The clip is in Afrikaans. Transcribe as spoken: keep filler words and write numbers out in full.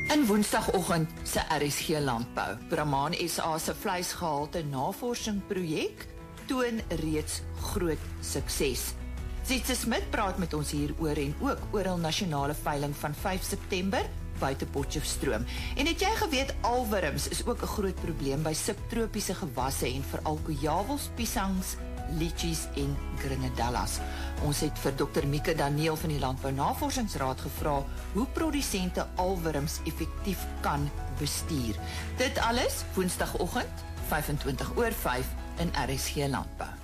In Woensdagoggend se R S G Landbou. Brahman S A se vleisgehalte navorsingsprojek toon reeds groot sukses. Sietse Smit praat met ons hieroor en ook oor hul nasionale veiling van vyf September buite Potchefstroom. En het jy geweet alwurms is ook 'n groot probleem by subtropiese gewasse en veral kojawels, piesangs, litchis en grenadellas. Ons het vir dokter Mieke Daniel van die Landbou Navorsingsraad gevra hoe produsente alwurms effektief kan bestuur. Dit alles Woensdagoggend vyf en twintig oor vyf in R S G Landbou.